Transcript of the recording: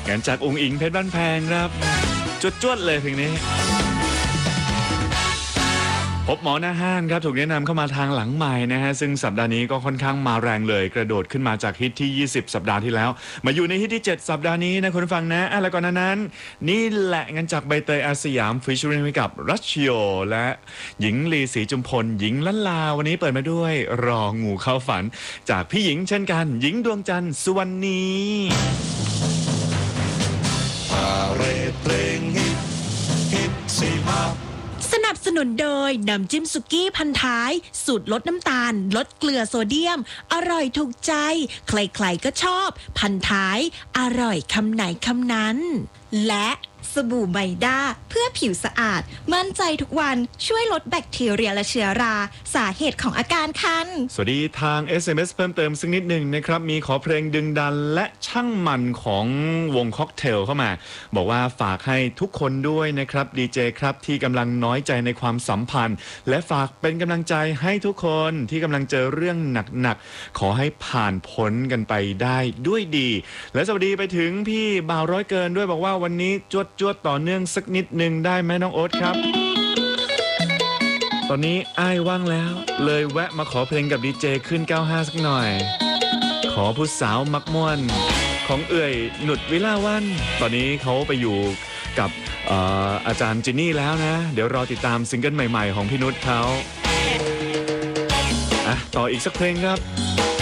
งานจากองค์อิงเพชรบ้านแพงครับจวดๆเลยเพลงนี้พบหมอหน้าห้านครับถูกแนะนำเข้ามาทางหลังใหม่นะฮะซึ่งสัปดาห์นี้ก็ค่อนข้างมาแรงเลยกระโดดขึ้นมาจากฮิตที่20สัปดาห์ที่แล้วมาอยู่ในฮิตที่7สัปดาห์นี้นะคุณฟังนะแล้วก่อนนั้นนี่แหละงานจากใบเตยอาสยามฟีเจอริ่งกับรัชโยและหญิงลีศรีจุมพลหญิงล้านลาวันนี้เปิดมาด้วยรองูเข้าฝันจากพี่หญิงเช่นกันหญิงดวงจันทร์สุวรรณีเพลงฮิตซีมาสนับสนุนโดยน้ำจิ้มสุกี้พันท้ายสูตรลดน้ำตาลลดเกลือโซเดียมอร่อยถูกใจใครๆก็ชอบพันท้ายอร่อยคำไหนคำนั้นและสบู่ไมด้าเพื่อผิวสะอาดมั่นใจทุกวันช่วยลดแบคทีเรียและเชื้อราสาเหตุของอาการคันสวัสดีทาง SMS เพิ่มเติมสักนิดหนึ่งนะครับมีขอเพลงดึงดันและช่างมันของวงค็อกเทลเข้ามาบอกว่าฝากให้ทุกคนด้วยนะครับดีเจครับที่กำลังน้อยใจในความสัมพันธ์และฝากเป็นกำลังใจให้ทุกคนที่กำลังเจอเรื่องหนักๆขอให้ผ่านพ้นกันไปได้ด้วยดีและสวัสดีไปถึงพี่บ่าวร้อยเกินด้วยบอกว่าวันนี้จวดต่อเนื่องสักนิดหนึ่งได้ไหมน้องโอ๊ตครับตอนนี้อ้ายว่างแล้วเลยแวะมาขอเพลงกับดีเจขึ้น95สักหน่อยขอผู้สาวมักม่วนของเอื่อยหนุดวิลาวันตอนนี้เขาไปอยู่กับอาจารย์จินนี่แล้วนะเดี๋ยวรอติดตามซิงเกิลใหม่ๆของพี่นุชเขาต่ออีกสักเพลงครับ